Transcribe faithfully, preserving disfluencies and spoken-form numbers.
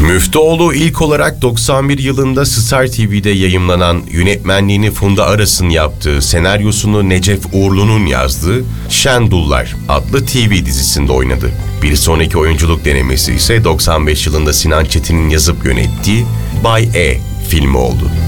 Müftüoğlu ilk olarak doksan bir yılında Star T V'de yayımlanan, yönetmenliğini Funda Aras'ın yaptığı, senaryosunu Necef Uğurlu'nun yazdığı Şendullar adlı T V dizisinde oynadı. Bir sonraki oyunculuk denemesi ise doksan beş yılında Sinan Çetin'in yazıp yönettiği Bay E filmi oldu.